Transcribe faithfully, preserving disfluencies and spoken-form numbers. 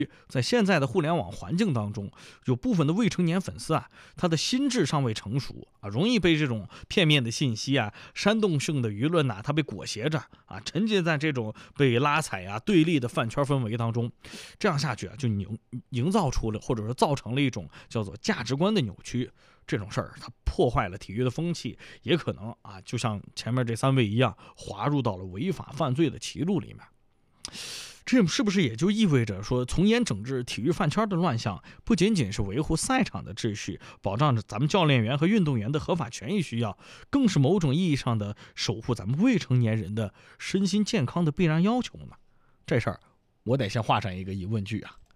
在现在的互联网环境当中，有部分的未成年粉丝啊，他的心智尚未成熟啊，容易被这种片面的信息啊、煽动性的舆论呐、啊，他被裹挟着啊，沉浸在这种被拉踩啊、对立的饭圈氛围当中。这样下去啊，就营营造出了或者说造成了一种叫做价值观的扭曲。这种事儿，它破坏了体育的风气，也可能啊，就像前面这三位一样，滑入到了违法犯罪的歧路里面。这是不是也就意味着说，从严整治体育饭圈的乱象，不仅仅是维护赛场的秩序，保障着咱们教练员和运动员的合法权益需要，更是某种意义上的守护咱们未成年人的身心健康的必然要求呢？这事儿，我得先画上一个疑问句啊。